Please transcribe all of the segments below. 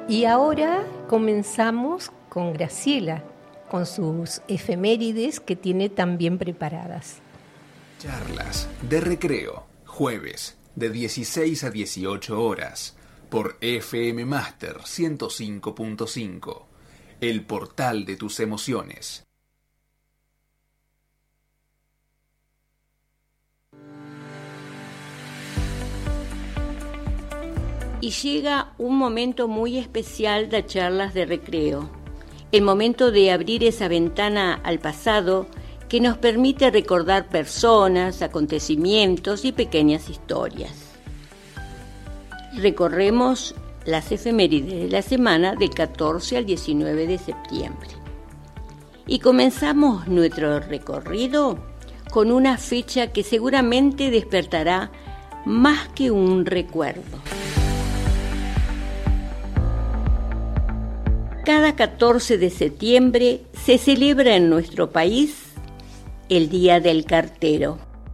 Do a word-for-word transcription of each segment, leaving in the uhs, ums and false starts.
Y ahora comenzamos con Graciela, con sus efemérides que tiene también preparadas. Charlas de recreo, jueves, de dieciséis a dieciocho horas, por F M Master ciento cinco punto cinco, el portal de tus emociones. Y llega un momento muy especial de charlas de recreo, el momento de abrir esa ventana al pasado que nos permite recordar personas, acontecimientos y pequeñas historias. Recorremos las efemérides de la semana del catorce al diecinueve de septiembre. Y comenzamos nuestro recorrido con una fecha que seguramente despertará más que un recuerdo. Cada catorce de septiembre se celebra en nuestro país el Día del Cartero.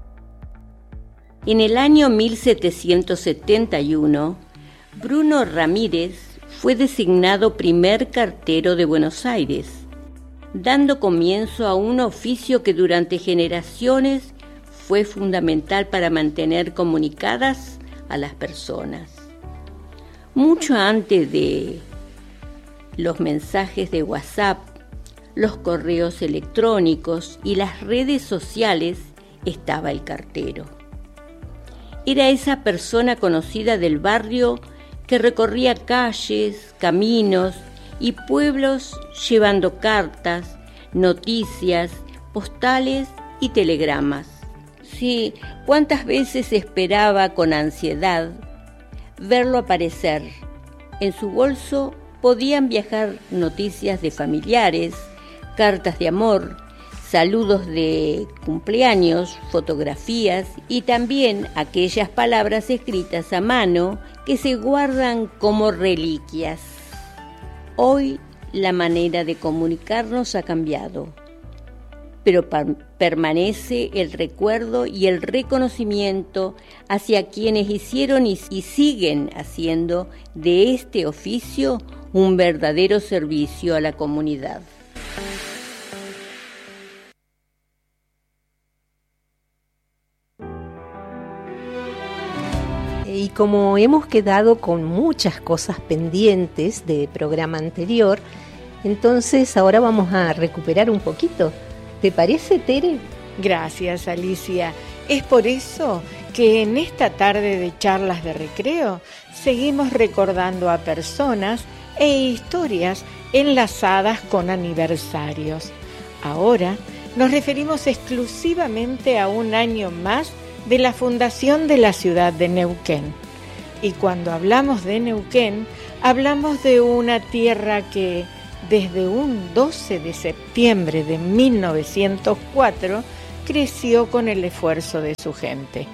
En el año mil setecientos setenta y uno, Bruno Ramírez fue designado primer cartero de Buenos Aires, dando comienzo a un oficio que durante generaciones fue fundamental para mantener comunicadas a las personas. Mucho antes de los mensajes de WhatsApp, los correos electrónicos y las redes sociales, estaba el cartero. Era esa persona conocida del barrio que recorría calles, caminos y pueblos llevando cartas, noticias, postales y telegramas. Sí, cuántas veces esperaba con ansiedad verlo aparecer. En su bolso podían viajar noticias de familiares, cartas de amor, saludos de cumpleaños, fotografías y también aquellas palabras escritas a mano que se guardan como reliquias. Hoy la manera de comunicarnos ha cambiado, pero pa- permanece el recuerdo y el reconocimiento hacia quienes hicieron y, y siguen haciendo de este oficio un verdadero servicio a la comunidad. Y como hemos quedado con muchas cosas pendientes del programa anterior, entonces ahora vamos a recuperar un poquito. ¿Te parece, Tere? Gracias, Alicia. Es por eso que en esta tarde de charlas de recreo seguimos recordando a personas e historias enlazadas con aniversarios. Ahora nos referimos exclusivamente a un año más de la fundación de la ciudad de Neuquén. Y cuando hablamos de Neuquén, hablamos de una tierra que desde un doce de septiembre de mil novecientos cuatro creció con el esfuerzo de su gente.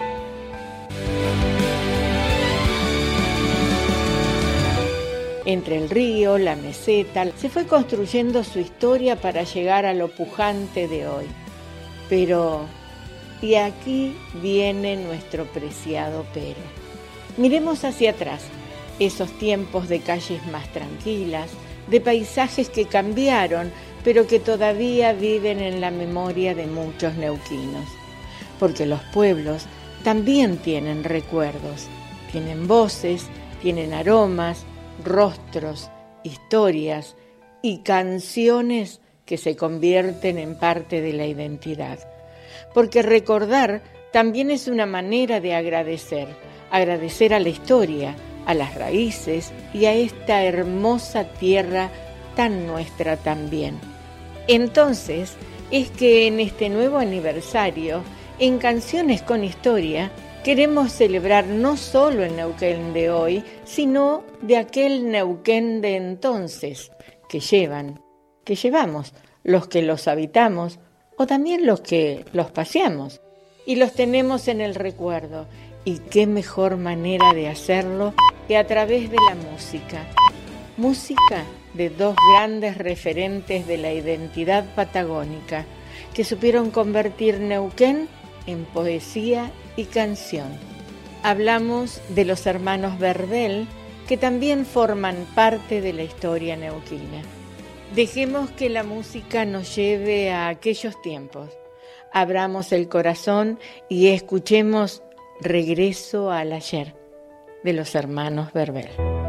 Entre el río, la meseta, se fue construyendo su historia para llegar a lo pujante de hoy. Pero, y aquí viene nuestro preciado pero. Miremos hacia atrás, esos tiempos de calles más tranquilas, de paisajes que cambiaron, pero que todavía viven en la memoria de muchos neuquinos. Porque los pueblos también tienen recuerdos, tienen voces, tienen aromas, rostros, historias y canciones que se convierten en parte de la identidad. Porque recordar también es una manera de agradecer, agradecer a la historia, a las raíces y a esta hermosa tierra tan nuestra también. Entonces, es que en este nuevo aniversario, en Canciones con Historia, queremos celebrar no solo el Neuquén de hoy, sino de aquel Neuquén de entonces, que llevan, que llevamos, los que los habitamos, o también los que los paseamos, y los tenemos en el recuerdo. Y qué mejor manera de hacerlo que a través de la música. Música de dos grandes referentes de la identidad patagónica, que supieron convertir Neuquén en poesía y canción. Hablamos de los hermanos Verbel que también forman parte de la historia neuquina. Dejemos que la música nos lleve a aquellos tiempos. Abramos el corazón y escuchemos Regreso al ayer, de los hermanos Verbel.